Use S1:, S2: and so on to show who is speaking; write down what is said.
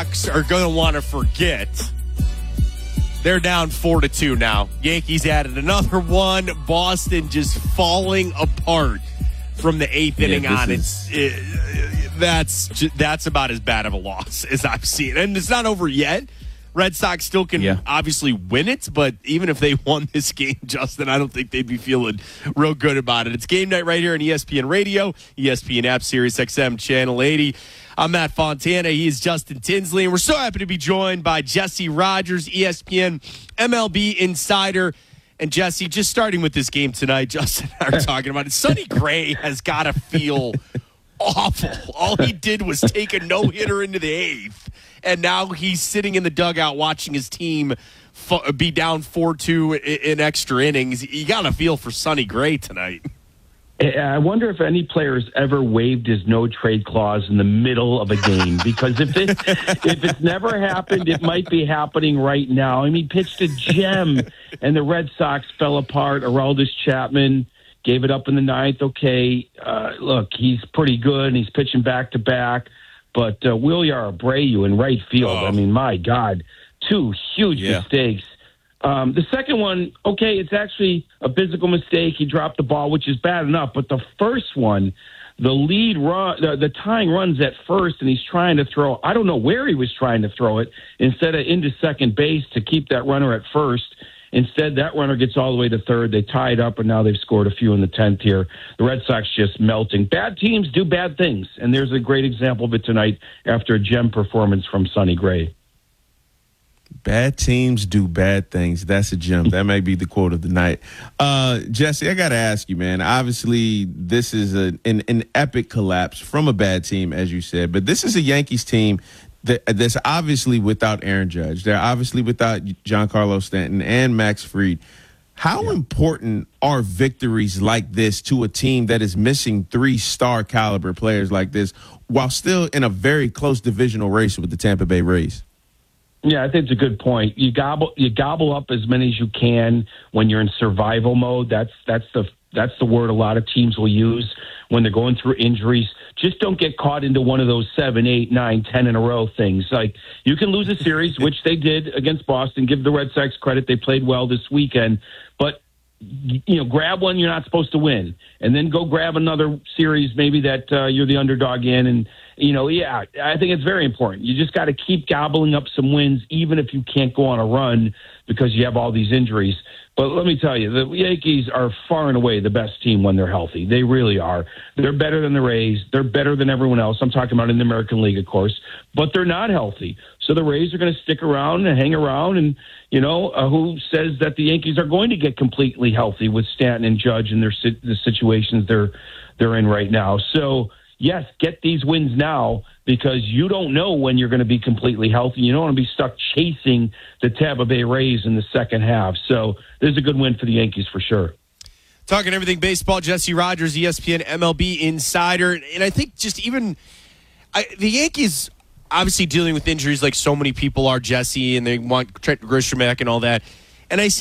S1: Sox are going to want to forget. They're down 4-2 now. Yankees added another one. Boston just falling apart from the eighth inning on. That's about as bad of a loss as I've seen. And it's not over yet. Red Sox still can obviously win it, but even if they won this game, Justin, I don't think they'd be feeling real good about it. It's game night right here on ESPN Radio, ESPN app, Sirius XM, Channel 80. I'm Matt Fontana. He is Justin Tinsley, and we're so happy to be joined by Jesse Rogers, ESPN MLB insider. And Jesse, just starting with this game tonight, Justin and I are talking about it. Sonny Gray has got to feel awful. All he did was take a no-hitter into the eighth, and now he's sitting in the dugout watching his team be down 4-2 in extra innings. You got to feel for Sonny Gray tonight.
S2: I wonder if any player's ever waived his no-trade clause in the middle of a game, because if it's never happened, it might be happening right now. I mean, he pitched a gem, and the Red Sox fell apart. Aroldis Chapman gave it up in the ninth. Okay, look, he's pretty good, and he's pitching back-to-back. But Wilyer Abreu in right field, I mean, my God, two huge mistakes. The second one, okay, it's actually a physical mistake. He dropped the ball, which is bad enough. But the first one, the lead run, the tying runs at first, and he's trying to throw. I don't know where he was trying to throw it instead of into second base to keep that runner at first. Instead, that runner gets all the way to third. They tie it up, and now they've scored a few in the 10th here. The Red Sox just melting. Bad teams do bad things, and there's a great example of it tonight after a gem performance from Sonny Gray.
S3: Bad teams do bad things. That's a gem. That may be the quote of the night. Jesse, I got to ask you, man. Obviously, this is an epic collapse from a bad team, as you said. But this is a Yankees team that's obviously without Aaron Judge. They're obviously without Giancarlo Stanton and Max Fried. How important are victories like this to a team that is missing 3-star caliber players like this while still in a very close divisional race with the Tampa Bay Rays?
S2: Yeah, I think it's a good point. You gobble up as many as you can when you're in survival mode. That's the word a lot of teams will use when they're going through injuries. Just don't get caught into one of those 7, 8, 9, 10 in a row things. Like, you can lose a series, which they did against Boston. Give the Red Sox credit; they played well this weekend. But grab one you're not supposed to win, and then go grab another series maybe that you're the underdog in. And I think it's very important. You just got to keep gobbling up some wins, even if you can't go on a run because you have all these injuries. But let me tell you, the Yankees are far and away the best team when they're healthy. They really are. They're better than the Rays. They're better than everyone else. I'm talking about in the American League, of course. But they're not healthy. So the Rays are going to stick around and hang around. And, who says that the Yankees are going to get completely healthy with Stanton and Judge and the situations they're in right now? So, yes, get these wins now, because you don't know when you're going to be completely healthy. You don't want to be stuck chasing the Tampa Bay Rays in the second half. So there's a good win for the Yankees for sure.
S1: Talking everything baseball, Jesse Rogers, ESPN MLB insider. And I think just the Yankees obviously dealing with injuries like so many people are, Jesse, and they want Trent Grisham back and all that. And I see